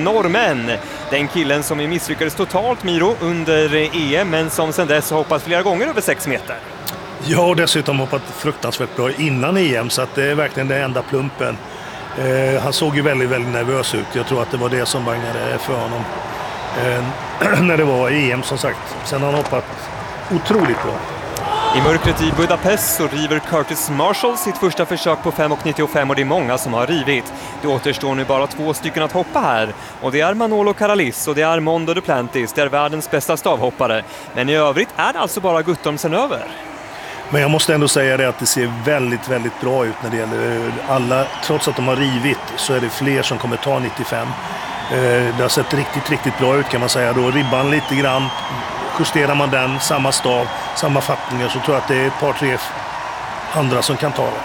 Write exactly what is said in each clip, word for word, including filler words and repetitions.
norrmän. Den killen som är misslyckades totalt, Miro, under E M, men som sedan dess har hoppat flera gånger över sex meter. Ja, och dessutom hoppat fruktansvärt bra innan E M, så att det är verkligen den enda plumpen. Eh, han såg ju väldigt, väldigt nervös ut. Jag tror att det var det som bangade för honom eh, när det var E M, som sagt. Sen har han hoppat otroligt bra. I mörkret i Budapest så river Curtis Marshall sitt första försök på fem nittiofem, och det är många som har rivit. Det återstår nu bara två stycken att hoppa här, och det är Manolo Caralis och det är Mondo Duplantis. Det är världens bästa stavhoppare, men i övrigt är det alltså bara Guttormsen över. Men jag måste ändå säga det att det ser väldigt, väldigt bra ut när det gäller alla. Trots att de har rivit så är det fler som kommer ta nittiofem. Det har sett riktigt, riktigt bra ut, kan man säga. Då ribban lite grann, justerar man den, samma stav, samma fattningar, så tror jag att det är ett par, tre andra som kan ta det.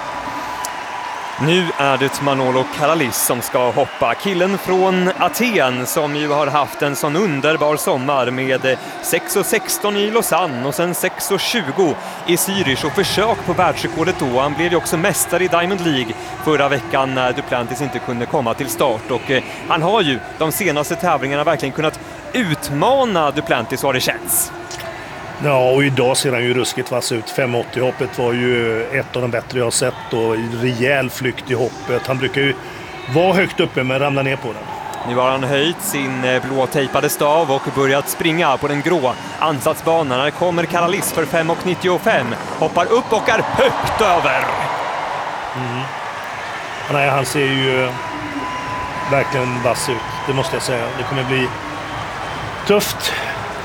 Nu är det Manolo Caralis som ska hoppa. Killen från Aten som ju har haft en sån underbar sommar med sex sexton i Lausanne och sen sex tjugo i Zürich, och försök på världsrekordet då. Han blev ju också mästare i Diamond League förra veckan när Duplantis inte kunde komma till start, och han har ju de senaste tävlingarna verkligen kunnat utmana Duplantis, vad det känns. Ja, och idag ser han ju ruskigt vass ut. fem åttio-hoppet var ju ett av de bättre jag har sett, och rejäl flykt i hoppet. Han brukar ju vara högt uppe men ramla ner på den. Nu har han höjt sin blå tejpade stav och börjat springa på den grå ansatsbanan. Här kommer Caralis för fem nittiofem. Hoppar upp och är högt över. Mm. Nej, han ser ju verkligen vass ut, det måste jag säga. Det kommer bli tufft.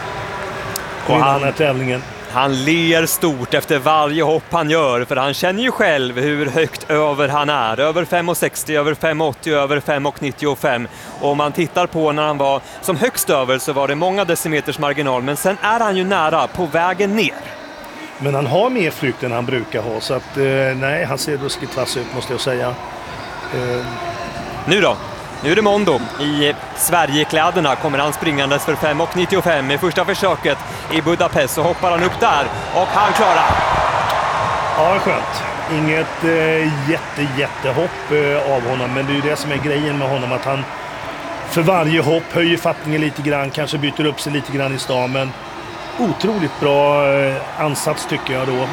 Och han, tävlingen. han ler stort efter varje hopp han gör, för han känner ju själv hur högt över han är. Över fem sextio, över fem åttio, över fem nittiofem. Och om man tittar på när han var som högst över så var det många decimeters marginal, men sen är han ju nära på vägen ner. Men han har mer flykt än han brukar ha, så att eh, nej, han ser ruskigt vass ut, måste jag säga. Eh. Nu då? Nu är det Mondo. I Sverigekläderna kommer han springandes för fem nittiofem i första försöket i Budapest, så hoppar han upp där och han klarar. Ja, skönt. Inget eh, jätte, jättehopp eh, av honom, men det är ju det som är grejen med honom, att han för varje hopp höjer fattningen lite grann, kanske byter upp sig lite grann i stamen. Otroligt bra eh, ansats tycker jag då.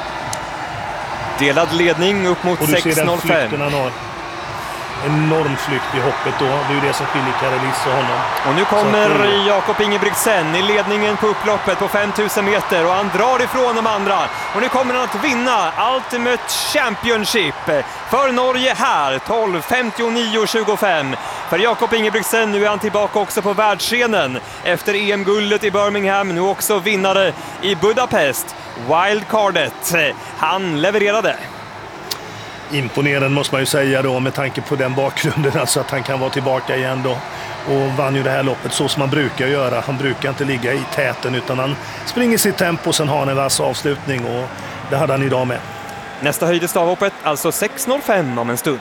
Delad ledning upp mot sex noll fem. Enorm flykt i hoppet då. Det är ju det som skiljer Caralis och honom. Och nu kommer att... Jakob Ingebrigtsen i ledningen på upploppet på fem tusen meter, och han drar ifrån de andra. Och nu kommer han att vinna Ultimate Championship för Norge här, tolv femtionio tjugofem. För Jakob Ingebrigtsen, nu är han tillbaka också på världsscenen efter E M-guldet i Birmingham, nu också vinnare i Budapest. Wildcardet, han levererade. Imponerande måste man ju säga då, med tanke på den bakgrunden, alltså att han kan vara tillbaka igen då, och vann ju det här loppet så som man brukar göra. Han brukar inte ligga i täten, utan han springer sitt tempo och sen har han en vass avslutning, och det hade han idag med. Nästa höjd i stavhoppet, alltså sex noll fem om en stund.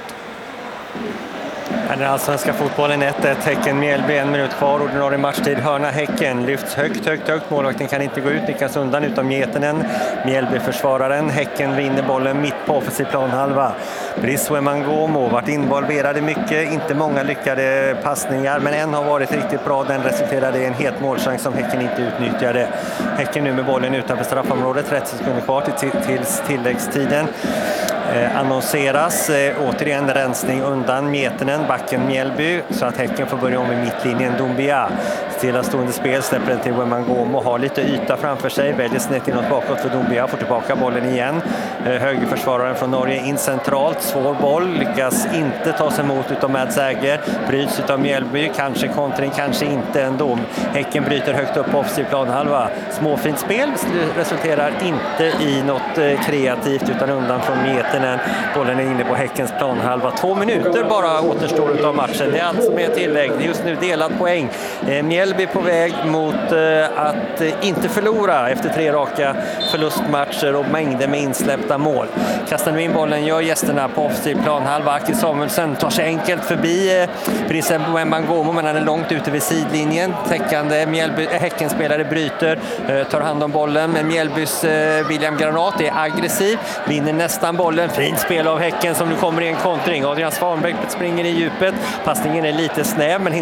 Här är allsvenska fotbollen ett ett. Häcken Mjällby, en minut kvar, ordinarie matchtid. Hörna Häcken lyfts högt, högt, högt. Målvakten kan inte gå ut, nickas undan utan Getenen. Mjällby försvararen. Häcken vinner bollen mitt på offensiv planhalva. Brice Wembangomo varit involverade mycket, inte många lyckade passningar, men en har varit riktigt bra. Den resulterade i en het målchans som Häcken inte utnyttjade. Häcken nu med bollen utanför straffområdet, trettio sekunder kvar till, till tilläggstiden. Eh, annonseras eh, återigen rensning undan Metenen, backen Mjällby, så att Häcken får börja om i mittlinjen. Doumbia stillastående spel, släpper den till Wembangomo, har lite yta framför sig, väljer snett inåt bakåt för Doumbia, får tillbaka bollen igen. eh, högerförsvararen från Norge in centralt, svår boll, lyckas inte ta sig emot utav Mads Äger, bryts utav Mjällby, kanske kontring, kanske inte ändå. Häcken bryter högt upp på offensiv planhalva, småfint spel, resulterar inte i något eh, kreativt utan undan från Metenen. Bollen är inne på Häckens planhalva. Två minuter bara återstår av matchen. Det är allt som är tillägg. Det är just nu delad poäng. Eh, Mjällby på väg mot eh, att eh, inte förlora efter tre raka förlustmatcher och mängder med insläppta mål. Kastar nu in bollen, gör gästerna på offensiv planhalva. Aki Samuelsson tar sig enkelt förbi eh, Brice Wembangomo, men han är långt ute vid sidlinjen. Täckande Mjällby, äh, Häckenspelare bryter, eh, tar hand om bollen, men Mjällbys eh, William Granat är aggressiv, vinner nästan bollen. Fint spel av Häcken som nu kommer i en kontring. Adrian Svanbäck springer i djupet. Passningen är lite snäv, men